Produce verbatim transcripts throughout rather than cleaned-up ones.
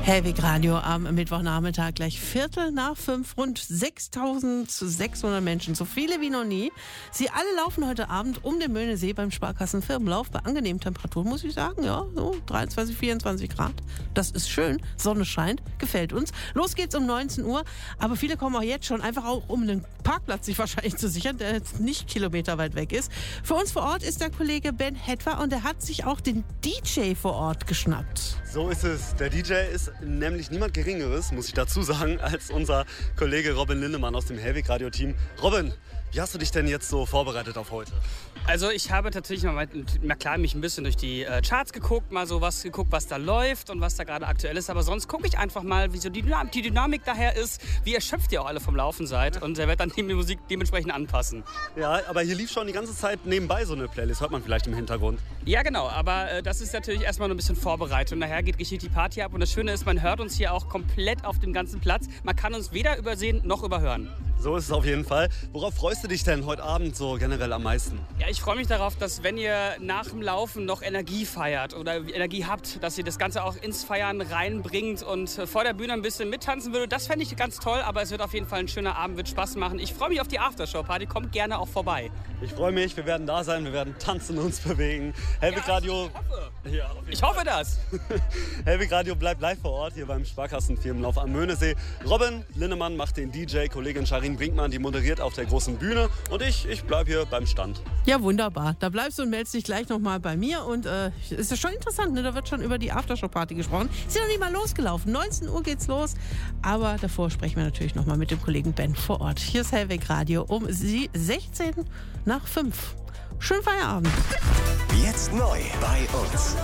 Hellwig Radio am Mittwochnachmittag, gleich Viertel nach fünf, rund sechstausendsechshundert Menschen, so viele wie noch nie. Sie alle laufen heute Abend um den Möhnesee beim Sparkassenfirmenlauf bei angenehmen Temperaturen, muss ich sagen, ja, so dreiundzwanzig, vierundzwanzig Grad. Das ist schön, Sonne scheint, gefällt uns. Los geht's um neunzehn Uhr, aber viele kommen auch jetzt schon, einfach auch um einen Parkplatz sich wahrscheinlich zu sichern, der jetzt nicht kilometerweit weg ist. Für uns vor Ort ist der Kollege Ben Hetwer und der hat sich auch den D J vor Ort geschnappt. So ist es. Der D J ist nämlich niemand Geringeres, muss ich dazu sagen, als unser Kollege Robin Lindemann aus dem Hellwig Radio Team. Robin, wie hast du dich denn jetzt so vorbereitet auf heute? Also ich habe tatsächlich mal, na klar, mich ein bisschen durch die äh, Charts geguckt, mal so was geguckt, was da läuft und was da gerade aktuell ist. Aber sonst gucke ich einfach mal, wie so die, Dynam- die Dynamik daher ist, wie erschöpft ihr auch alle vom Laufen seid. Und er wird dann die Musik dementsprechend anpassen. Ja, aber hier lief schon die ganze Zeit nebenbei so eine Playlist, hört man vielleicht im Hintergrund. Ja, genau, aber äh, das ist natürlich erstmal noch ein bisschen Vorbereitung. Nachher geht richtig die Party ab und das Schöne ist, man hört uns hier auch komplett auf dem ganzen Platz. Man kann uns weder übersehen noch überhören. So ist es auf jeden Fall. Worauf freust du dich denn heute Abend so generell am meisten? Ja, ich freue mich darauf, dass wenn ihr nach dem Laufen noch Energie feiert oder Energie habt, dass ihr das Ganze auch ins Feiern reinbringt und vor der Bühne ein bisschen mittanzen würdet. Das fände ich ganz toll, aber es wird auf jeden Fall ein schöner Abend, wird Spaß machen. Ich freue mich auf die Aftershow-Party, kommt gerne auch vorbei. Ich freue mich, wir werden da sein, wir werden tanzen und uns bewegen. Hellwig Radio. Ich hoffe, ja, ich hoffe das. Hellwig Radio bleibt live vor Ort hier beim Sparkassenfirmenlauf am Möhnesee. Robin Lindemann macht den D J, Kollegin Charin Brinkmann, die moderiert auf der großen Bühne und ich, ich bleibe hier beim Stand. Ja, wunderbar. Da bleibst du und meldest dich gleich nochmal bei mir. Und äh, ist ja schon interessant, ne? Da wird schon über die Aftershow-Party gesprochen. Ist ja noch nicht mal losgelaufen. neunzehn Uhr geht's los. Aber davor sprechen wir natürlich nochmal mit dem Kollegen Ben vor Ort. Hier ist Hellwig Radio um sechzehn nach fünf. Schönen Feierabend. Jetzt neu bei uns.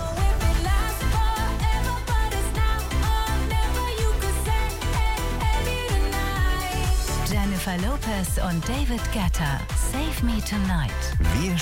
Jennifer Lopez und David Guetta. Save Me Tonight. Wir